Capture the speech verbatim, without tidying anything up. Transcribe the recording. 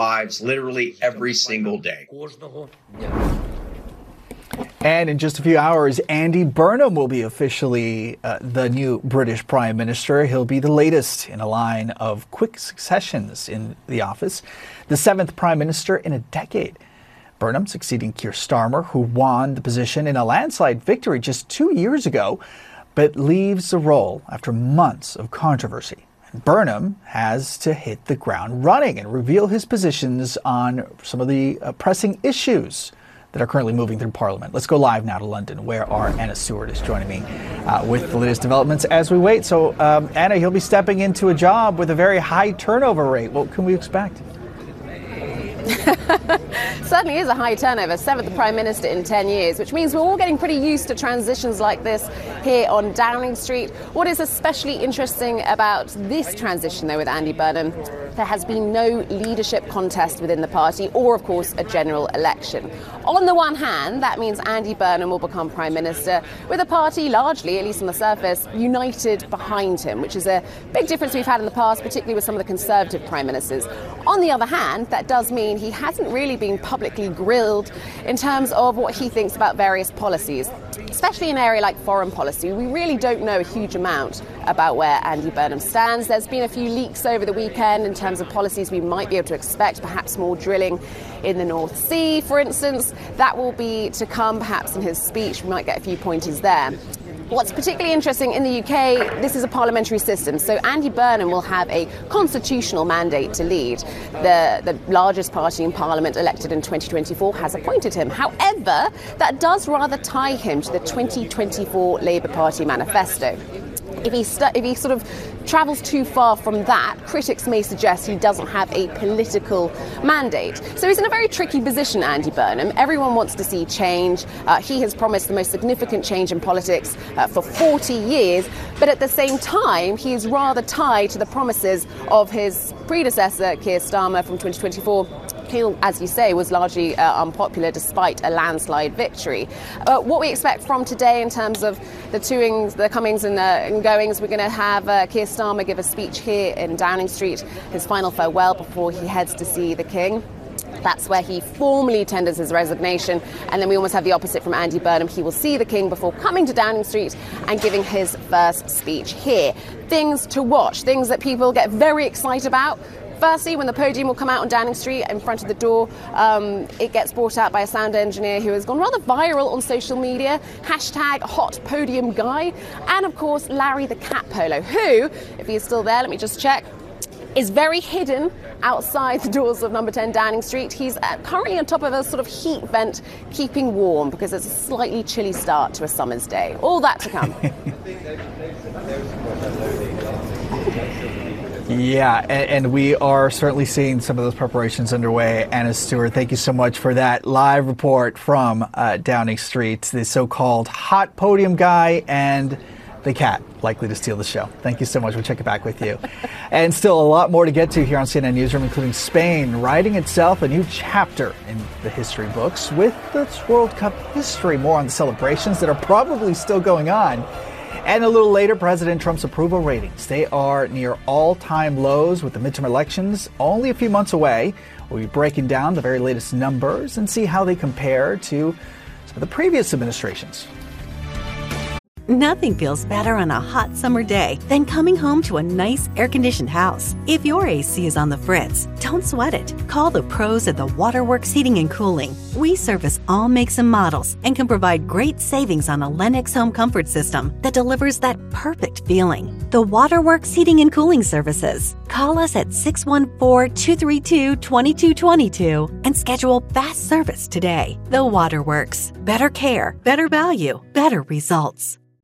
lives literally every single day. And in just a few hours, Andy Burnham will be officially uh, the new British Prime Minister. He'll be the latest in a line of quick successions in the office, the seventh Prime Minister in a decade. Burnham succeeding Keir Starmer, who won the position in a landslide victory just two years ago, but leaves the role after months of controversy. And Burnham has to hit the ground running and reveal his positions on some of the uh, pressing issues that are currently moving through Parliament. Let's go live now to London, where our Anna Stewart is joining me uh, with the latest developments as we wait. So, um, Anna, he'll be stepping into a job with a very high turnover rate. What can we expect? Certainly is a high turnover, seventh Prime Minister in ten years, which means we're all getting pretty used to transitions like this here on Downing Street. What is especially interesting about this transition, though, with Andy Burnham, there has been no leadership contest within the party or, of course, a general election. On the one hand, that means Andy Burnham will become Prime Minister with a party largely, at least on the surface, united behind him, which is a big difference we've had in the past, particularly with some of the Conservative Prime Ministers. On the other hand, that does mean he hasn't really been publicly grilled in terms of what he thinks about various policies, especially in an area like foreign policy. We really don't know a huge amount about where Andy Burnham stands. There's been a few leaks over the weekend in terms of policies we might be able to expect, perhaps more drilling in the North Sea, for instance. That will be to come, perhaps in his speech. We might get a few pointers there. What's particularly interesting in the U K, this is a parliamentary system, so Andy Burnham will have a constitutional mandate to lead. The, the largest party in Parliament, elected in twenty twenty-four, has appointed him. However, that does rather tie him to the twenty twenty-four Labour Party manifesto. If he, st- if he sort of travels too far from that, critics may suggest he doesn't have a political mandate. So he's in a very tricky position, Andy Burnham. Everyone wants to see change. Uh, he has promised the most significant change in politics uh, for forty years, but at the same time, he is rather tied to the promises of his predecessor, Keir Starmer, from twenty twenty-four. Who, as you say, was largely uh, unpopular despite a landslide victory. Uh, what we expect from today in terms of the toings, the comings and, uh, and goings, we're going to have uh, Keir Starmer give a speech here in Downing Street, his final farewell before he heads to see the King. That's where he formally tenders his resignation. And then we almost have the opposite from Andy Burnham. He will see the King before coming to Downing Street and giving his first speech here. Things to watch, things that people get very excited about. Firstly, when the podium will come out on Downing Street in front of the door, um, it gets brought out by a sound engineer who has gone rather viral on social media. Hashtag hot podium guy. And of course, Larry the Cat Polo, who, if he is still there, let me just check, is very hidden outside the doors of number ten Downing Street. He's uh, currently on top of a sort of heat vent, keeping warm because it's a slightly chilly start to a summer's day. All that to come. Yeah, and, and we are certainly seeing some of those preparations underway. Anna Stewart, thank you so much for that live report from uh, Downing Street, the so-called hot podium guy and the cat likely to steal the show. Thank you so much. We'll check it back with you. And still a lot more to get to here on C N N Newsroom, including Spain writing itself a new chapter in the history books with its World Cup history. More on the celebrations that are probably still going on. And a little later, President Trump's approval ratings. They are near all-time lows with the midterm elections only a few months away. We'll be breaking down the very latest numbers and see how they compare to some of the previous administrations. Nothing feels better on a hot summer day than coming home to a nice air-conditioned house. If your A C is on the fritz, don't sweat it. Call the pros at the Waterworks Heating and Cooling. We service all makes and models and can provide great savings on a Lennox home comfort system that delivers that perfect feeling. The Waterworks Heating and Cooling Services. Call us at six one four, two three two, two two two two and schedule fast service today. The Waterworks. Better care, better value, better results.